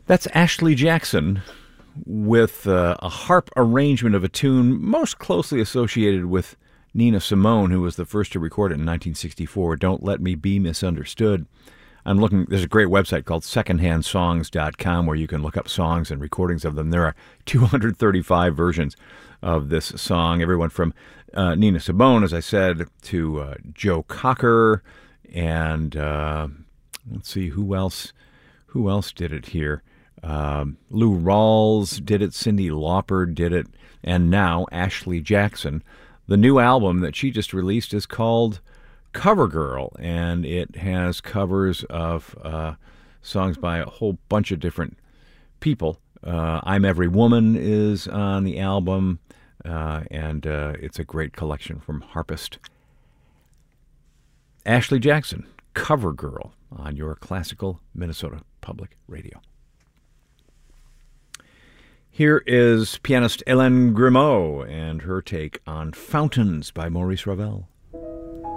That's Ashley Jackson with a harp arrangement of a tune most closely associated with Nina Simone, who was the first to record it in 1964, Don't Let Me Be Misunderstood. I'm looking, there's a great website called secondhandsongs.com where you can look up songs and recordings of them. There are 235 versions of this song, everyone from Nina Simone, as I said, to Joe Cocker, and let's see, who else did it here? Lou Rawls did it, Cyndi Lauper did it, and now Ashley Jackson. The new album that she just released is called CoverGirl, and it has covers of songs by a whole bunch of different people. I'm Every Woman is on the album, and it's a great collection from harpist Ashley Jackson, CoverGirl, on your classical Minnesota Public Radio. Here is pianist Hélène Grimaud and her take on Fountains by Maurice Ravel.